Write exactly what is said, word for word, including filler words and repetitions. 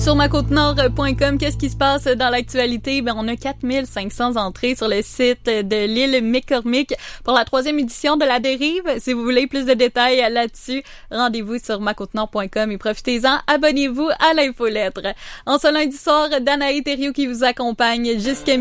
Sur ma côte nord point com, qu'est-ce qui se passe dans l'actualité? Ben, on a quatre mille cinq cents entrées sur le site de l'île McCormick pour la troisième édition de la dérive. Si vous voulez plus de détails là-dessus, rendez-vous sur ma côte nord point com et profitez-en. Abonnez-vous à l'infolettre. En ce lundi soir, Danae Thériault qui vous accompagne jusqu'à